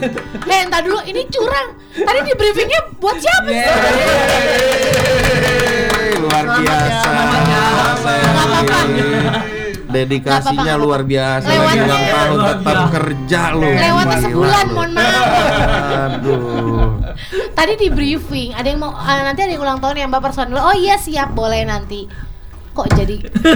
Entar dulu, ini curang. Tadi di briefingnya buat siapa sih? Luar biasa. Dedikasinya luar biasa. Lagi ulang tahun tetap kerja lu. Lewatnya sebulan, mohon maaf. Aduh. Tadi di briefing, ada yang mau nanti ada yang ulang tahun yang Bapak personil. Oh iya siap, boleh nanti. Kok jadi?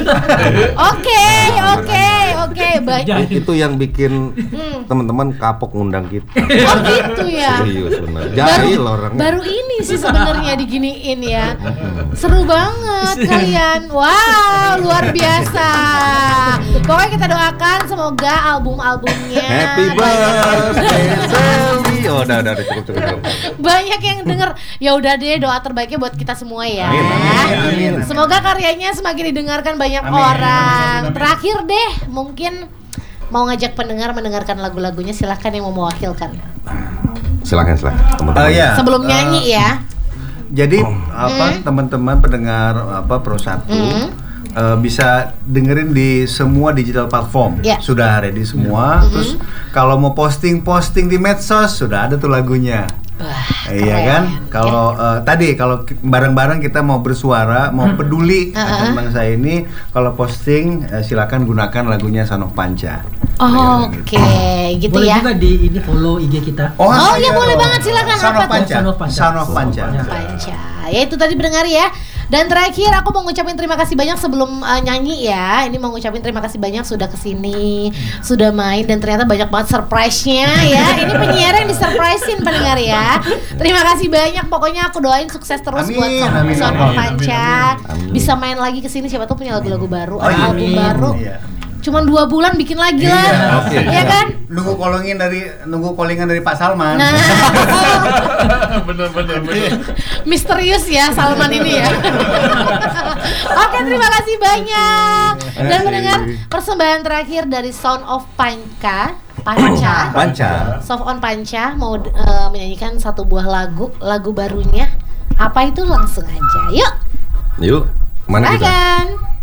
Oke. Baik. Itu yang bikin teman-teman kapok ngundang kita. Oh gitu ya. Serius benar. Jahil orangnya. Baru ini sih sebenarnya diginiin ya. Seru banget kalian. Wow, luar biasa. Pokoknya kita doakan semoga album-albumnya Happy birthday Selvi. Oh, udah cukup. banyak yang denger. Ya udah deh, doa terbaiknya buat kita semua ya. Amin. Semoga karyanya semakin didengarkan banyak orang. Terakhir deh, mungkin mau ngajak pendengar mendengarkan lagu-lagunya, silahkan yang mau mewakilkan. Silakan teman-teman. Sebelum nyanyi ya. Jadi teman-teman pendengar Pro 1 bisa dengerin di semua digital platform. Sudah ready semua. Terus kalau mau posting di medsos sudah ada tuh lagunya. Iya kan? Kalau tadi kalau bareng-bareng kita mau bersuara, mau peduli akan bangsa ini, kalau posting silakan gunakan lagunya Son of Panca. Oke, gitu boleh ya. Boleh juga di ini follow IG kita. Oh ya boleh banget, silakan. Son of Panca. Son of Panca. Ya itu tadi pendengar ya. Dan terakhir aku mau ngucapin terima kasih banyak sebelum nyanyi ya. Ini mau ngucapin terima kasih banyak sudah kesini, sudah main, dan ternyata banyak banget surprise-nya ya. Ini penyiar yang disurprisein pendengar ya. Terima kasih banyak. Pokoknya aku doain sukses terus buat Son of Panca. Bisa main lagi kesini, siapa tuh punya lagu-lagu baru, album baru. Cuman 2 bulan bikin lagi lah, iya kan? Nunggu callingan dari Pak Salman. Nah, bener. misterius ya Salman ini ya. Oke, terima kasih banyak. Dan mendengar persembahan terakhir dari Son of Panca. Soft on Panca mau menyanyikan satu buah lagu barunya. Apa itu? Langsung aja, yuk. Mana kita? Silakan.